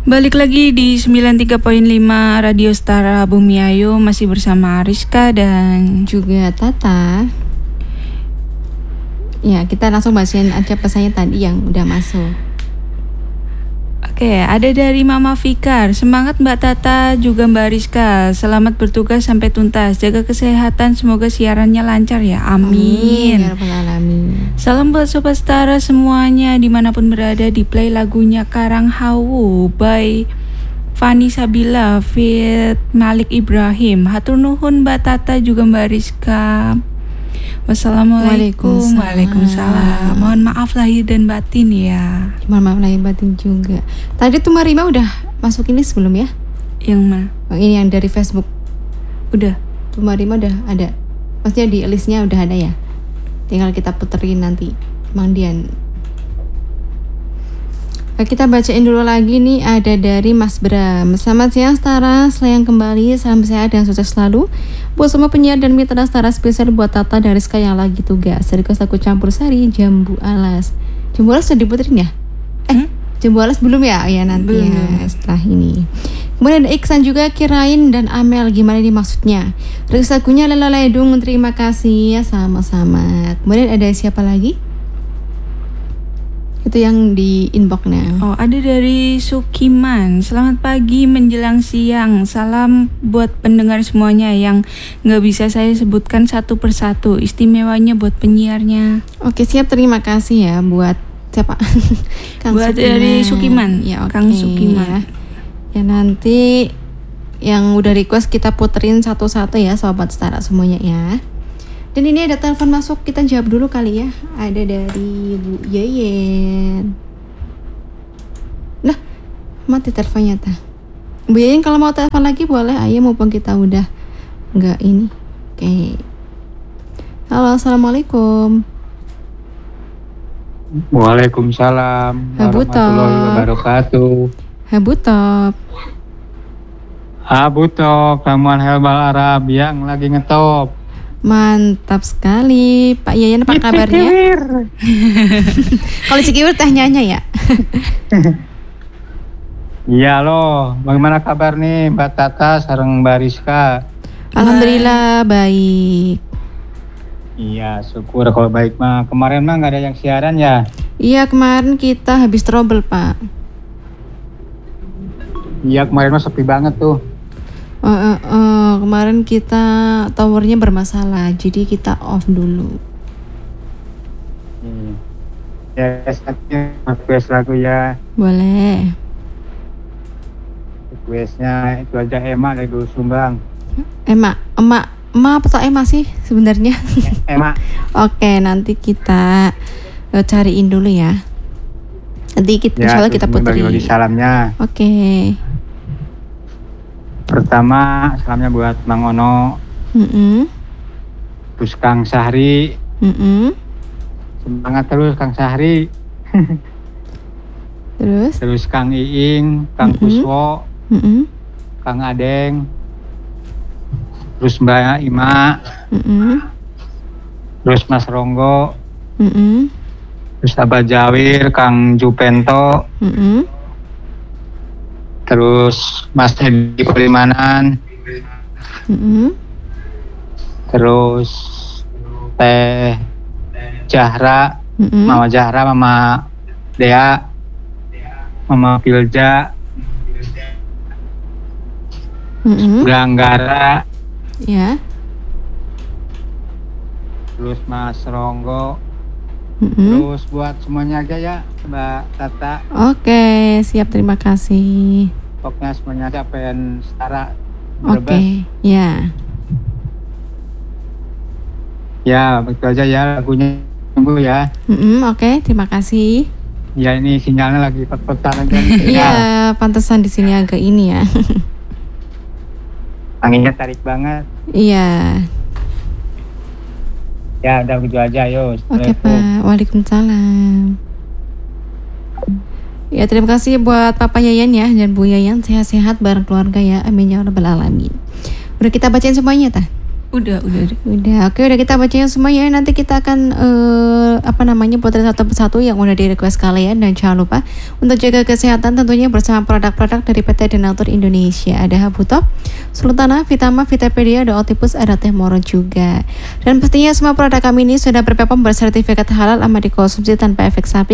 Balik lagi di 93.5 Radio Setara Bumi Ayu, masih bersama Rizka dan juga Tata. Ya, kita langsung bacain aja pesannya tadi yang udah masuk. Oke, ada dari Mama Fikar. Semangat Mbak Tata, juga Mbak Rizka. Selamat bertugas sampai tuntas. Jaga kesehatan, semoga siarannya lancar ya. Amin. Ya Rabbal Alamin. Salam buat Sobat Setara semuanya dimanapun berada. Di play lagunya Karang Hawu by Fani Sabila feat Malik Ibrahim. Hatur nuhun Mbak Tata juga Mbak Rizka. Wassalamualaikum. Waalaikumsalam. Mohon maaf lahir dan batin ya. Mohon maaf lahir batin juga. Tadi tuh Marima udah masuk ini sebelum ya? Yang mana? Ini yang dari Facebook. Udah. Tuh Marima udah ada. Maksudnya di listnya udah ada ya? Tinggal kita puterin nanti. Mang Dian. Kita bacain dulu lagi nih, ada dari Mas Bram. Selamat siang Setara, selamat kembali, salam sehat dan sukses selalu buat semua penyiar dan mitra Setara, spesial buat Tata dan Rizka yang lagi tugas. Request aku campur sari Jambu Alas. Jambu Alas sudah diputerin ya? Jambu Alas belum ya? Ya nanti belum. Ya setelah ini. Kemudian ada Iksan juga, Kirain dan Amel, gimana nih maksudnya? Request lagunya Lela Ledung, terima kasih ya, sama-sama. Kemudian ada siapa lagi? Itu yang di inboxnya. Oh, ada dari Sukiman. Selamat pagi menjelang siang. Salam buat pendengar semuanya yang nggak bisa saya sebutkan satu persatu. Istimewanya buat penyiarnya. Oke, siap, terima kasih ya buat siapa? Kang buat Sukiman. Dari Sukiman. Ya, Kang Sukiman. Ya nanti yang udah request kita puterin satu-satu ya Sobat Setara semuanya ya. Dan ini ada telepon masuk, kita jawab dulu kali ya. Ada dari Bu Yeyen. Nah, mati teleponnya ta. Bu Yeyen kalau mau telepon lagi boleh, ayo mumpung kita udah nggak ini. Oke. Halo, assalamualaikum. Waalaikumsalam warahmatullahi wabarakatuh. Habutop. Habutop, ramuan herbal Arab yang lagi ngetop. Mantap sekali, Pak Yayan, apa kabarnya? Kalau Cikiwir teh nyanya ya? Iya loh, bagaimana kabar nih Mbak Tata sareng Mbak Rizka? Alhamdulillah baik. Iya, syukur kalau baik mah. Kemarin mah nggak ada yang siaran ya? Iya, kemarin kita habis trouble Pak. Iya, kemarin mah sepi banget tuh. Kemarin kita towernya bermasalah, jadi kita off dulu. Ya, request lagu ya. Boleh. Requestnya itu aja Emma dari Dulu Sumbang. Emma atau Emma sih sebenarnya? Emma. Oke, nanti kita cariin dulu ya. Nanti kita ya, insyaallah kita puterin. Bagi salamnya. Oke. Pertama, salamnya buat Mang Ono, terus Kang Sahri, semangat terus Kang Sahri, terus Kang Iing, Kang Kuswo, Kang Adeng, terus Mbak Ima, terus Mas Ronggo, terus Abah Jawir, Kang Jupento, terus Mas Edi Palimanan, terus Teh Jahra, Mama Jahra, Mama Dea, Mama Pilja, Ganggara, ya. Terus Mas Ronggo, terus buat semuanya aja ya Mbak Tata. Oke, siap, terima kasih. Pokoknya semuanya aja pengen setara. Oke, ya. Ya, begitu aja ya lagunya, tunggu ya. Oke, terima kasih. Ya, ini sinyalnya lagi pet-petan aja. Iya, pantesan di sini agak ini ya. Anginnya tarik banget. Iya. Ya, udah begitu aja, yo. Oke Pak, waalaikumsalam. Ya, terima kasih buat Papa Yayan ya dan Bu Yayan, sehat-sehat bareng keluarga ya, amin ya rabbal alamin. Udah kita bacain semuanya tah? Udah. Oke, udah kita bacain semuanya. Nanti kita akan potret satu persatu yang udah di request kalian. Dan jangan lupa untuk jaga kesehatan tentunya bersama produk-produk dari PT Denatur Indonesia. Ada Habutop, Sultana, Vitama, Vitapedia, ada Otipus, ada Teh Moro juga. Dan pastinya semua produk kami ini sudah berPOM bersertifikat halal, aman dikonsumsi tanpa efek samping.